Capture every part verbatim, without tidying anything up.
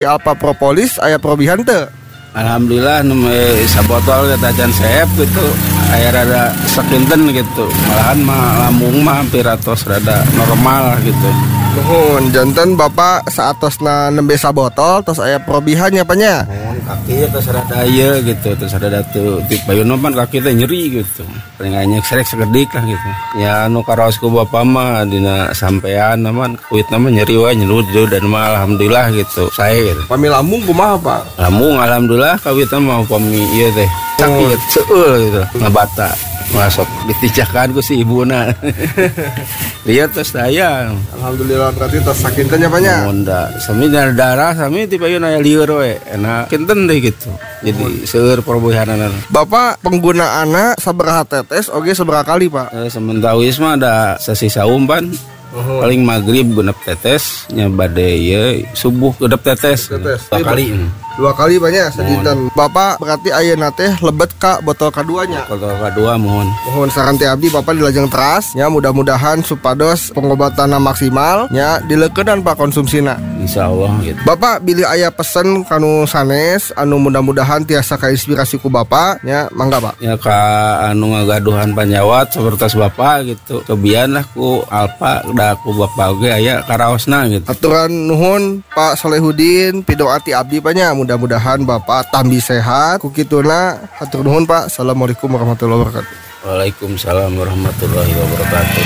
Alpa Propolis aya probihan teu? Alhamdulillah numai sabotol kata Can Sep gitu aya rada sekinten gitu. Malahan mah lambung mah hampir atos rada normal gitu. Nuhun, janten Bapak saatosna nembe sabotol tos aya probihannya panya. Nuhun, kaki tos rada aya gitu, tos rada teu ti payuna pan kaki teh nyeri gitu. Paling anya serek segedik lah gitu. Ya anu karaos ku Bapak mah dina sampean naman kuitna mah nyeri wae nyelud dan mah alhamdulillah gitu. Sae gitu. Pami lambung kumaha Pak? Lambung alhamdulillah kawitna mah pami ieu teh sakit seueur gitu ngabata. Masuk ditijakan ku si ibuna. Lihat tos daya. Alhamdulillah berarti tos sakintennya banyak. Munda, sami darah sami ti payun aya lieur we. Enak kinten deh gitu. Jadi seueur perbuihanana. Bapak penggunaanna sabaraha tetes oge sabaraha kali, Pak? Eh, sementawis mah ada sasisa umpan. Uhum. Paling maghrib genep tetes nya bade ieu subuh genep tetes. Tetes. Dua kali. Dua kali banyak sedinten. Bapak berarti ayeuna teh lebet ka botol kaduanya. Botol kadua mohon. Mohon saran teh abdi Bapak dilajeng teras nya mudah-mudahan supados pengobatanna maksimal nya dileukeunnan Pak konsumsina. Insyaallah gitu. Bapak bilih aya pesen kanu sanes anu mudah-mudahan tiasa kainspirasi ku Bapak nya mangga Pak. Ya ka anu ngagaduhan panjawat sapertos Bapak gitu. Kebian lah ku Alpa da ku Bapak oge aya karaosna gitu. Aturan nuhun Pak Solehudin pidoati abdi banyak. Mudah-mudahan Bapak tambi sehat. Kukituna hatur nuhun Pak. Assalamualaikum warahmatullahi wabarakatuh. Waalaikumsalam warahmatullahi wabarakatuh.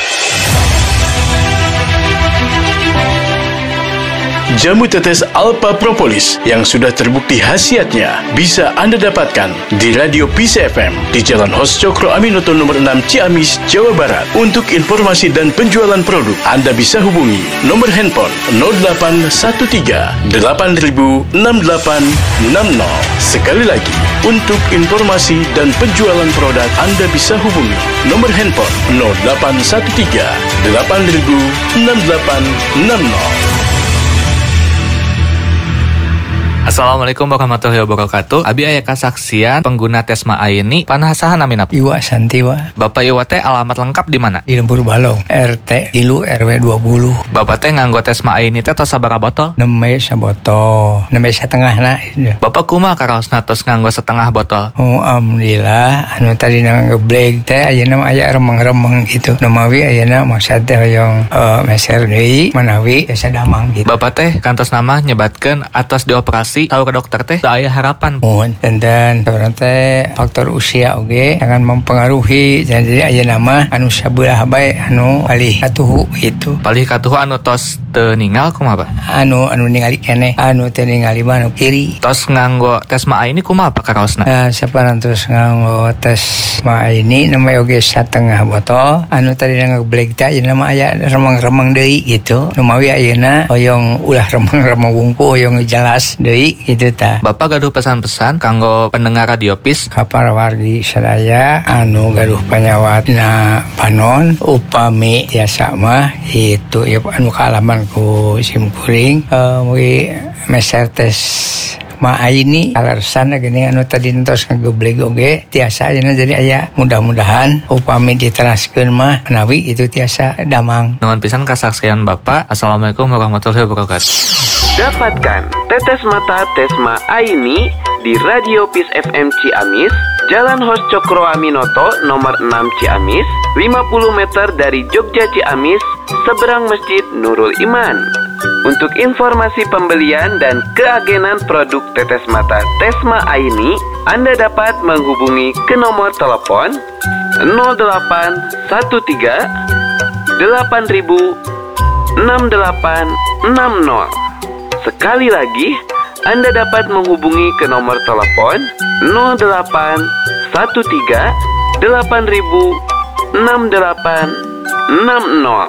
Jamu tetes Alpa Propolis yang sudah terbukti khasiatnya bisa Anda dapatkan di Radio Peace F M di Jalan Hos Cokro Aminoto nomor enam Ciamis, Jawa Barat. Untuk informasi dan penjualan produk, Anda bisa hubungi nomor handphone nol delapan satu tiga delapan nol enam delapan enam nol. Sekali lagi, untuk informasi dan penjualan produk, Anda bisa hubungi nomor handphone nol delapan satu tiga delapan nol enam delapan enam nol. Assalamualaikum warahmatullahi wabarakatuh. Abi aya kasaksian pengguna Tesma Aini panasahan amin apa? Iwa Santiwa. Bapak Iwa teh alamat lengkap di mana? Di Lembur Balong, R T Ilu R W dua puluh. Bapak teh nganggo Tesma Aini teh tos sabaraha botol? Nembe sabotol, nembe setengah na. Bapak kumaha karaosna tos nganggo setengah botol? Oh alhamdulillah, anu tadi ngebleg teh ayeuna mah aya remeng-remeng gitu. Numawi ayeuna maksud teh hoyong uh, meser deui manawi biasa damang gitu. Bapak teh kantos nama nyebatkeun atas dioperasi tahu ke dokter teh da aya harapan. Mohon dan sebenarnya teh faktor usia oge akan mempengaruhi jadi aya nama anu sabelah bae anu palih katuhu itu. Palih katuhu anu tos teu ninggal kumaha Pak? Anu anu ningali keneh anu teu ningali mah anu kiri. Tos nganggo Tesma Aini kumaha Pak karaosna? Nah, saparantos nganggo Tesma Aini namanya oge satengah botol. Anu tadi ngebleg teh ayeuna mah aya remeng-remeng deui gitu. Numawi ayeuna hoyong ulah remeng-remeng wungku hoyong jelas deui gitu ta. Bapak gaduh pesan-pesan kanggo pendengar Radio Peace kapal wargi sadaya anu gaduh panyawatna panon upami tiasa mah itu ya anu kaalaman ku simkuring uh, mugi meser tes ma Aini alasan gini anu tadi entos ngagebleg oge tiasa ayeuna jadi aya mudah-mudahan upami diteraskeun mah menawi itu tiasa damang. Nuhun pisan kasaksian Bapak. Assalamualaikum warahmatullahi wabarakatuh. Dapatkan tetes mata Tesma Aini di Radio Peace F M Ciamis, Jalan Hos Cokro Aminoto nomor enam Ciamis, lima puluh meter dari Jogja Ciamis, seberang Masjid Nurul Iman. Untuk informasi pembelian dan keagenan produk tetes mata Tesma Aini, Anda dapat menghubungi ke nomor telepon nol delapan satu tiga delapan nol enam delapan enam nol. Sekali lagi, Anda dapat menghubungi ke nomor telepon nol delapan satu tiga delapan nol enam delapan enam nol.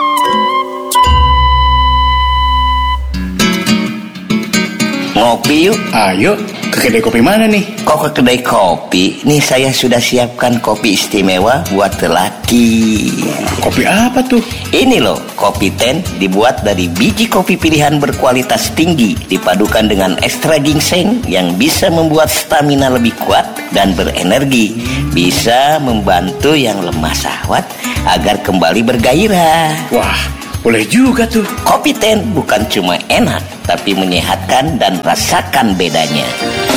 Ngopi yuk. Ayo, ke kedai kopi mana nih? Kok ke kedai kopi? Nih saya sudah siapkan kopi istimewa buat lelaki. Kopi apa tuh? Ini loh, kopi ten dibuat dari biji kopi pilihan berkualitas tinggi, dipadukan dengan ekstra ginseng yang bisa membuat stamina lebih kuat dan berenergi. Bisa membantu yang lemah syahwat agar kembali bergairah. Wah, boleh juga tuh. Kopi Ten bukan cuma enak, tapi menyehatkan dan rasakan bedanya.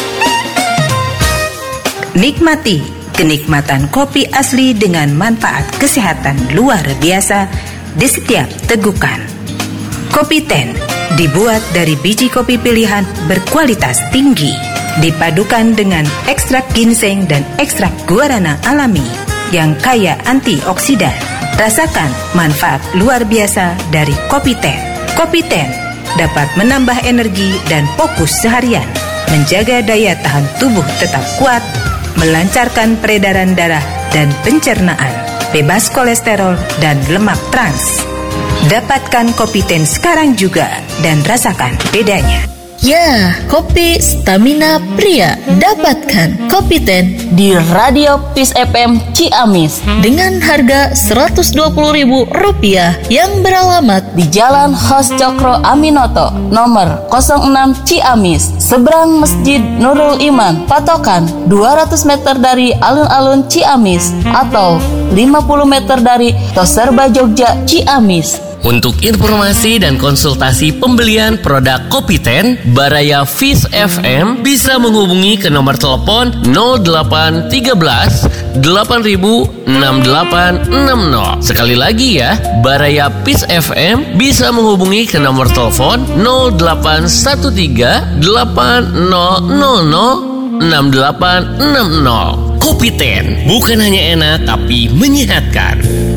Nikmati kenikmatan kopi asli dengan manfaat kesehatan luar biasa di setiap tegukan. Kopi Ten dibuat dari biji kopi pilihan berkualitas tinggi, dipadukan dengan ekstrak ginseng dan ekstrak guarana alami yang kaya antioksidan. Rasakan manfaat luar biasa dari Kopi Ten. Kopi Ten dapat menambah energi dan fokus seharian, menjaga daya tahan tubuh tetap kuat, melancarkan peredaran darah dan pencernaan, bebas kolesterol dan lemak trans. Dapatkan Kopi Ten sekarang juga dan rasakan bedanya. Ya, kopi stamina pria. Dapatkan Kopi Ten di Radio Peace F M Ciamis dengan harga seratus dua puluh ribu rupiah yang beralamat di Jalan Hos Cokro Aminoto nomor nol enam Ciamis, seberang Masjid Nurul Iman, patokan dua ratus meter dari alun-alun Ciamis atau lima puluh meter dari Toserba Jogja Ciamis. Untuk informasi dan konsultasi pembelian produk Kopi Ten, Baraya Fish F M bisa menghubungi ke nomor telepon nol delapan tiga belas delapan ribu enam delapan enam nol. Sekali lagi ya, Baraya Fish F M bisa menghubungi ke nomor telepon nol delapan satu tiga delapan nol nol nol enam delapan enam nol. Kopi Ten bukan hanya enak tapi menyehatkan.